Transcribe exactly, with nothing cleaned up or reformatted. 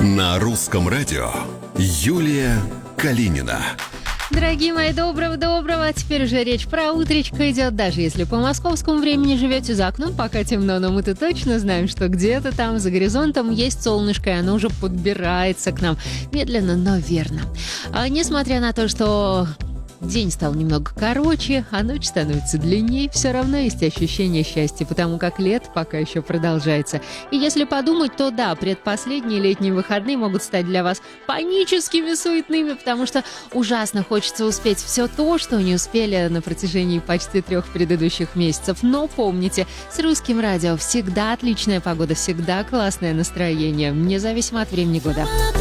На русском радио Юлия Калинина. Дорогие мои, доброго-доброго. Теперь уже речь про утречко идет. Даже если по московскому времени живете за окном, пока темно, но мы-то точно знаем, что где-то там за горизонтом есть солнышко, и оно уже подбирается к нам. Медленно, но верно. А несмотря на то, что день стал немного короче, а ночь становится длиннее, все равно есть ощущение счастья, потому как лето пока еще продолжается. И если подумать, то да, предпоследние летние выходные могут стать для вас паническими, суетными, потому что ужасно хочется успеть все то, что не успели на протяжении почти трех предыдущих месяцев. Но помните, с русским радио всегда отличная погода, всегда классное настроение, независимо от времени года.